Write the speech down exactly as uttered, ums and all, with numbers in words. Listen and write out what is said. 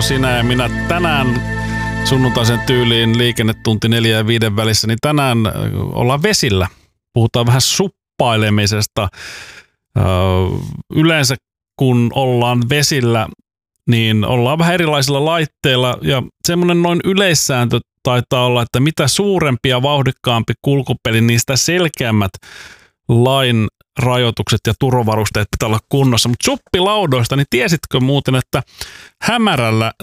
sinä ja minä tänään sunnuntaisen tyyliin liikennetunti neljä ja viiden välissä, niin tänään ollaan vesillä. Puhutaan vähän suppailemisesta. Yleensä kun ollaan vesillä, niin ollaan vähän erilaisilla laitteilla ja semmoinen noin yleissääntö taitaa olla, että mitä suurempi ja vauhdikkaampi kulkupeli, niin sitä selkeämmät lain rajoitukset ja turvavarusteet pitää olla kunnossa. Mutta suppilaudoista, niin tiesitkö muuten, että hämärällä